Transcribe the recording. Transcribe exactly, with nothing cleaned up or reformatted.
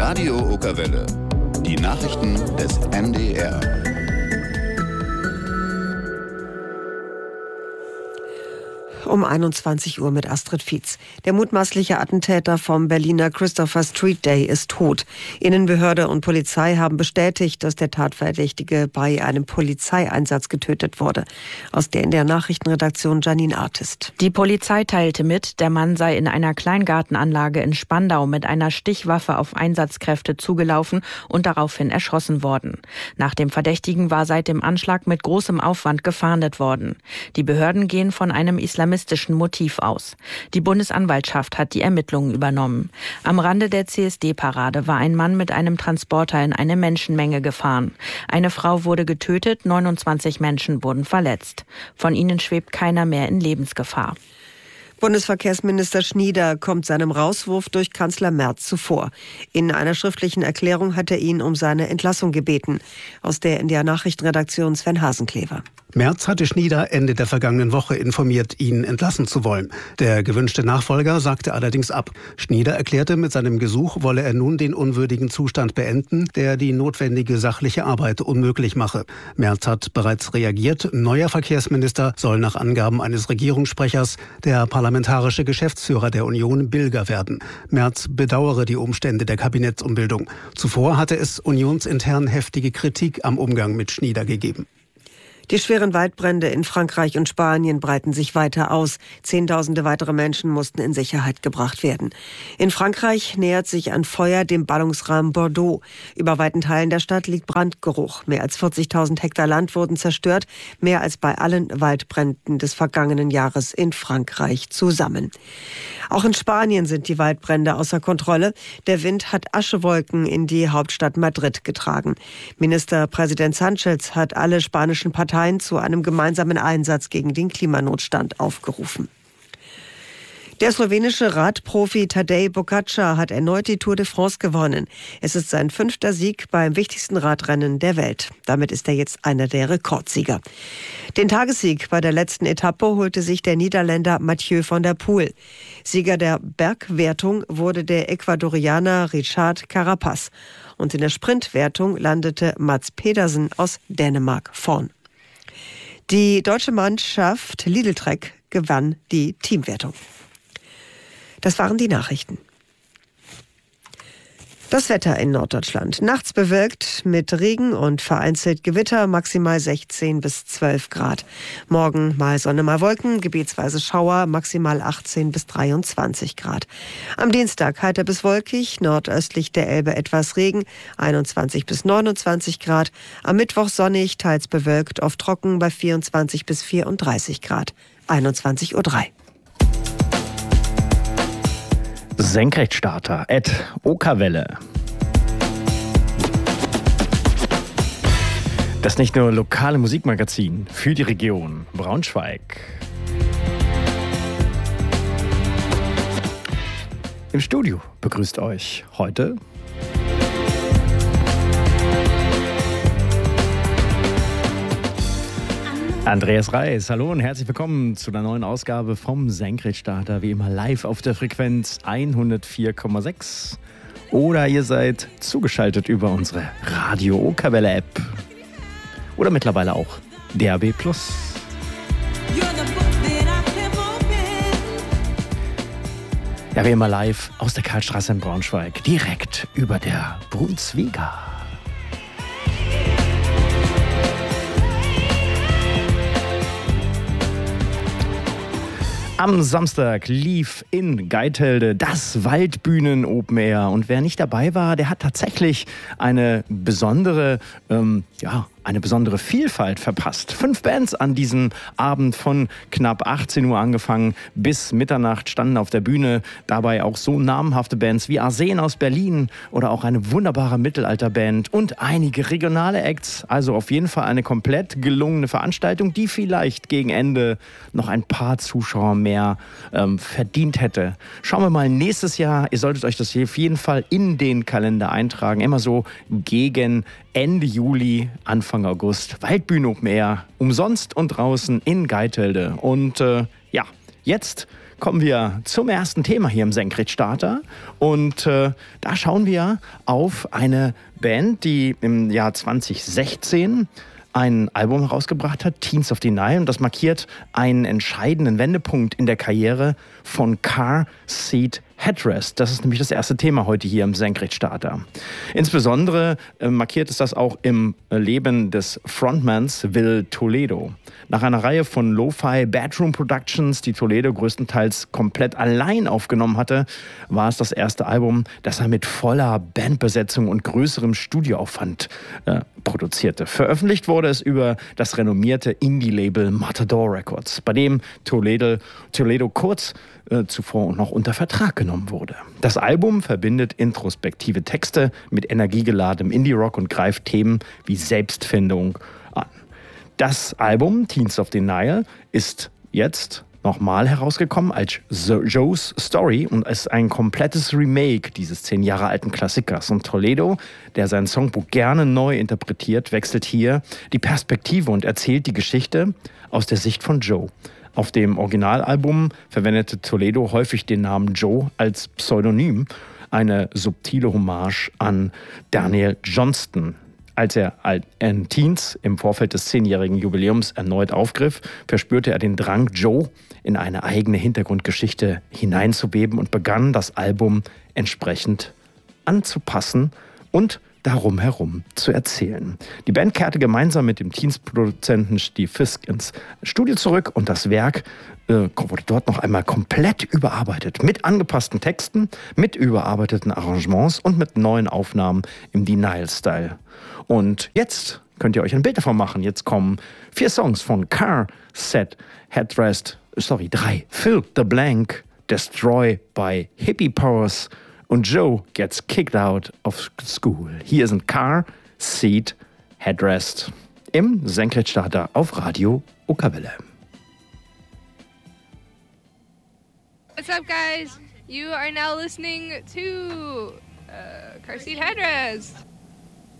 Radio Okerwelle. Die Nachrichten des N D R. Um einundzwanzig Uhr mit Astrid Fietz. Der mutmaßliche Attentäter vom Berliner Christopher Street Day ist tot. Innenbehörde und Polizei haben bestätigt, dass der Tatverdächtige bei einem Polizeieinsatz getötet wurde. Aus der N D R-Nachrichtenredaktion Janine Artist. Die Polizei teilte mit, der Mann sei in einer Kleingartenanlage in Spandau mit einer Stichwaffe auf Einsatzkräfte zugelaufen und daraufhin erschossen worden. Nach dem Verdächtigen war seit dem Anschlag mit großem Aufwand gefahndet worden. Die Behörden gehen von einem islamistischen Motiv aus. Die Bundesanwaltschaft hat die Ermittlungen übernommen. Am Rande der C S D-Parade war ein Mann mit einem Transporter in eine Menschenmenge gefahren. Eine Frau wurde getötet, neunundzwanzig Menschen wurden verletzt. Von ihnen schwebt keiner mehr in Lebensgefahr. Bundesverkehrsminister Schnieder kommt seinem Rauswurf durch Kanzler Merz zuvor. In einer schriftlichen Erklärung hat er ihn um seine Entlassung gebeten. Aus der N D R-Nachrichtenredaktion Sven Hasenklever. Merz hatte Schnieder Ende der vergangenen Woche informiert, ihn entlassen zu wollen. Der gewünschte Nachfolger sagte allerdings ab. Schnieder erklärte, mit seinem Gesuch wolle er nun den unwürdigen Zustand beenden, der die notwendige sachliche Arbeit unmöglich mache. Merz hat bereits reagiert. Neuer Verkehrsminister soll nach Angaben eines Regierungssprechers der parlamentarische Geschäftsführer der Union Bilger werden. Merz bedauere die Umstände der Kabinettsumbildung. Zuvor hatte es unionsintern heftige Kritik am Umgang mit Schnieder gegeben. Die schweren Waldbrände in Frankreich und Spanien breiten sich weiter aus. Zehntausende weitere Menschen mussten in Sicherheit gebracht werden. In Frankreich nähert sich ein Feuer dem Ballungsraum Bordeaux. Über weiten Teilen der Stadt liegt Brandgeruch. Mehr als vierzigtausend Hektar Land wurden zerstört, mehr als bei allen Waldbränden des vergangenen Jahres in Frankreich zusammen. Auch in Spanien sind die Waldbrände außer Kontrolle. Der Wind hat Aschewolken in die Hauptstadt Madrid getragen. Ministerpräsident Sánchez hat alle spanischen Parteien zu einem gemeinsamen Einsatz gegen den Klimanotstand aufgerufen. Der slowenische Radprofi Tadej Pogačar hat erneut die Tour de France gewonnen. Es ist sein fünfter Sieg beim wichtigsten Radrennen der Welt. Damit ist er jetzt einer der Rekordsieger. Den Tagessieg bei der letzten Etappe holte sich der Niederländer Mathieu van der Poel. Sieger der Bergwertung wurde der Ecuadorianer Richard Carapaz. Und in der Sprintwertung landete Mads Pedersen aus Dänemark vorn. Die deutsche Mannschaft Lidl-Trek gewann die Teamwertung. Das waren die Nachrichten. Das Wetter in Norddeutschland. Nachts bewölkt mit Regen und vereinzelt Gewitter, maximal sechzehn bis zwölf Grad. Morgen mal Sonne, mal Wolken, gebietsweise Schauer, maximal achtzehn bis dreiundzwanzig Grad. Am Dienstag heiter bis wolkig, nordöstlich der Elbe etwas Regen, einundzwanzig bis neunundzwanzig Grad. Am Mittwoch sonnig, teils bewölkt, oft trocken bei vierundzwanzig bis vierunddreißig Grad. einundzwanzig Uhr drei. Senkrechtstarter at Okerwelle. Das nicht nur lokale Musikmagazin für die Region Braunschweig. Im Studio begrüßt euch heute Andreas Reis. Hallo und herzlich willkommen zu einer neuen Ausgabe vom Senkrechtstarter. Wie immer live auf der Frequenz hundertvier Komma sechs. Oder ihr seid zugeschaltet über unsere Radio Okerwelle App. Oder mittlerweile auch D A B plus. Ja, wie immer live aus der Karlstraße in Braunschweig. Direkt über der Brunsviga. Am Samstag lief in Geithelde das Waldbühnen Open Air. Und wer nicht dabei war, der hat tatsächlich eine besondere, ähm, ja, eine besondere Vielfalt verpasst. Fünf Bands an diesem Abend von knapp achtzehn Uhr angefangen bis Mitternacht standen auf der Bühne. Dabei auch so namhafte Bands wie Arsen aus Berlin oder auch eine wunderbare Mittelalterband und einige regionale Acts. Also auf jeden Fall eine komplett gelungene Veranstaltung, die vielleicht gegen Ende noch ein paar Zuschauer mehr ähm, verdient hätte. Schauen wir mal nächstes Jahr. Ihr solltet euch das hier auf jeden Fall in den Kalender eintragen. Immer so gegen Ende Juli, Anfang August. Waldbühne Open Air, umsonst und draußen in Geithelde. Und äh, ja, jetzt kommen wir zum ersten Thema hier im Senkrechtstarter. Und äh, da schauen wir auf eine Band, die im Jahr zwanzig sechzehn ein Album herausgebracht hat, Teens of Denial. Und das markiert einen entscheidenden Wendepunkt in der Karriere von Car Seat Headrest. Das ist nämlich das erste Thema heute hier im Senkrechtstarter. Insbesondere äh, markiert es das auch im äh, Leben des Frontmans Will Toledo. Nach einer Reihe von Lo-Fi Bedroom Productions, die Toledo größtenteils komplett allein aufgenommen hatte, war es das erste Album, das er mit voller Bandbesetzung und größerem Studioaufwand äh, produzierte. Veröffentlicht wurde es über das renommierte Indie-Label Matador Records, bei dem Toledo, Toledo kurz äh, zuvor noch unter Vertrag genommen wurde. Das Album verbindet introspektive Texte mit energiegeladenem Indie-Rock und greift Themen wie Selbstfindung an. Das Album Teens of Denial ist jetzt nochmal herausgekommen als Joe's Story und ist ein komplettes Remake dieses zehn Jahre alten Klassikers. Und Toledo, der sein Songbuch gerne neu interpretiert, wechselt hier die Perspektive und erzählt die Geschichte aus der Sicht von Joe. Auf dem Originalalbum verwendete Toledo häufig den Namen Joe als Pseudonym, eine subtile Hommage an Daniel Johnston. Als er in Teens im Vorfeld des zehnjährigen Jubiläums erneut aufgriff, verspürte er den Drang, Joe in eine eigene Hintergrundgeschichte hineinzuweben und begann, das Album entsprechend anzupassen und darum herum zu erzählen. Die Band kehrte gemeinsam mit dem Teens-Produzenten Steve Fisk ins Studio zurück und das Werk äh, wurde dort noch einmal komplett überarbeitet. Mit angepassten Texten, mit überarbeiteten Arrangements und mit neuen Aufnahmen im Denial-Style. Und jetzt könnt ihr euch ein Bild davon machen. Jetzt kommen vier Songs von Car Seat Headrest, sorry, drei. Fill the Blank, Destroy by Hippie Powers und Joe Gets Kicked Out of School. Hier sind Car Seat Headrest im Senkrechtstarter auf Radio Okerwelle. What's up, guys? You are now listening to uh, Car Seat Headrest.